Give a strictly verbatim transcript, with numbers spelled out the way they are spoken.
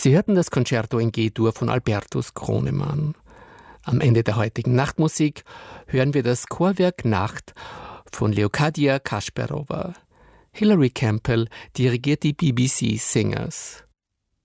Sie hörten das Concerto in G-Dur von Albertus Gronemann. Am Ende der heutigen Nachtmusik hören wir das Chorwerk Nacht von Leocadia Kasparova. Hilary Campbell dirigiert die B B C Singers.